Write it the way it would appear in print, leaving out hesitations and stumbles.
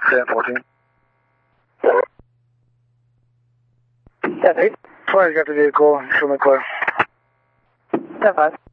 1014. 10-8. 20 got the vehicle, show me clear. 10-5.